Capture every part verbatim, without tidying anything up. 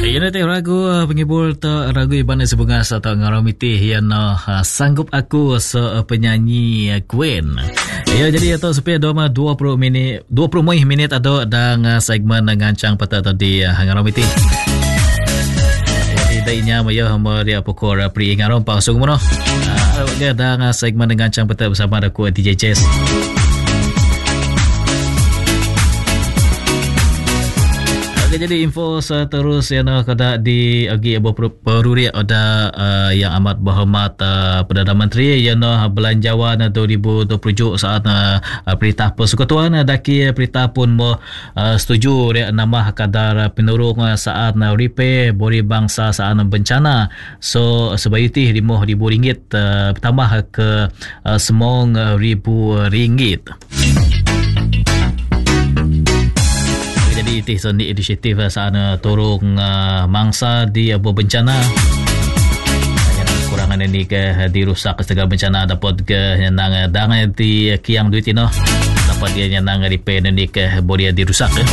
Ia nanti ragu penghibur tak ragu iban sebunga satu ngaramiti yang uh, sanggup aku se uh, penyanyi uh, Queen. Ya jadi atau supaya dua puluh minit dua puluh minit atau dan uh, segmen ngancang patah tadi uh, ngaramiti. Jadi dainya maya hamba dia pokor uh, pri ngarom pa sungmono. Ah uh, dan uh, segmen ngancang patah bersama aku D J Jess. Okay, jadi info seterus yang uh, kada di agi beruri ada uh, yang amat berhormat uh, Perdana Menteri yang uh, belanjawan uh, dua ribu dua puluh saat uh, Perintah Persekutuan uh, daki Perintah pun uh, setuju dia nama kadar penurung uh, saat uh, repair bori bangsa saat uh, bencana. So sebayuti lima ribu ringgit uh, tambah ke uh, sembilan ribu ringgit. Jadi itu sendiri inisiatif sana tolong uh, mangsa di uh, bencana. Kurangan ini ke dirusak segala bencana dapat ke nang dangan di kiang duit ino dapat dia nang repair ini ke boleh dirusak. Eh.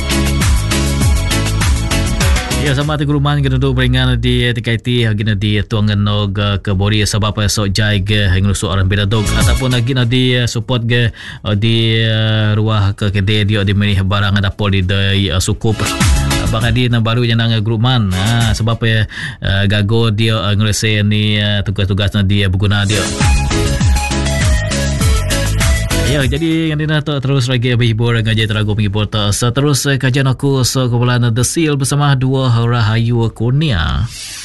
Ya sama tu guruman kena duk beringan di T K T gina di tuangan nog ke bori sebab sok jai ke nglusuk orang beda dog ataupun lagi di support ke di ruah ke kedai dia di meni barang dapur di sukup bang adi na baru yang nang guruman ha, sebab ya gago dia ngelese ni tugas-tugas dia berguna dia. Ya, jadi yang dina tak terus lagi berhibur ngaji teragu penghibur tak seterus kajian aku sekumpulan The Seal bersama dua Rahayu Kurnia.